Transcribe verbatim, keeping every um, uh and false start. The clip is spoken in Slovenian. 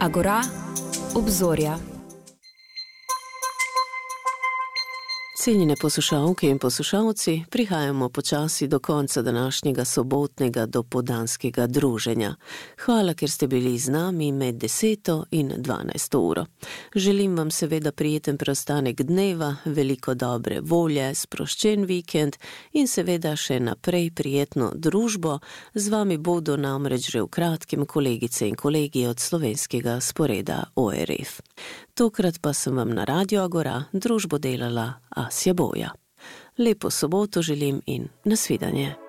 Agora, obzorja. Cenjene poslušalke in poslušalci, prihajamo počasi do konca današnjega sobotnega dopoldanskega druženja. Hvala, ker ste bili z nami med deseto in dvanajsto uro. Želim vam seveda prijeten preostanek dneva, veliko dobre volje, sproščen vikend in seveda še naprej prijetno družbo. Z vami bodo namreč že v kratkem kolegice in kolegi od slovenskega sporeda O R F. Tokrat pa sem vam na Radio Agora družbo delala Asja Boja. Lepo soboto želim in nasvidenje.